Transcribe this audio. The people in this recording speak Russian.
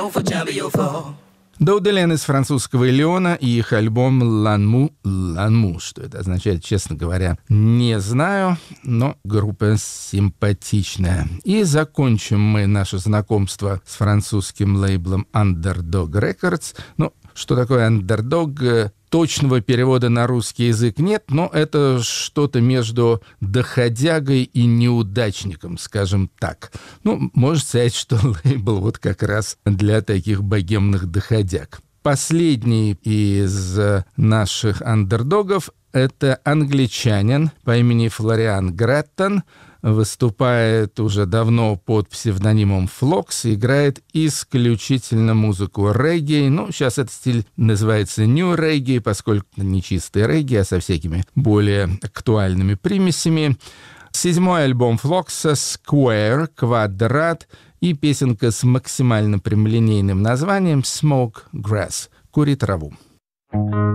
Дауделен из французского Лиона и их альбом «Ланму». «Ланму», что это означает, честно говоря, не знаю, но группа симпатичная. И закончим мы наше знакомство с французским лейблом Underdog Records. Ну, что такое Underdog? Точного перевода на русский язык нет, но это что-то между доходягой и неудачником, скажем так. Ну, можно сказать, что лейбл вот как раз для таких богемных доходяг. Последний из наших андердогов — это англичанин по имени Флориан Греттон. Выступает уже давно под псевдонимом Флокс, играет исключительно музыку регги. Ну, сейчас этот стиль называется нью регги, поскольку не чистый регги, а со всякими более актуальными примесями. 7-й альбом Флокса «Square», «Квадрат» и песенка с максимально прямолинейным названием «Smoke Grass» — «Кури траву».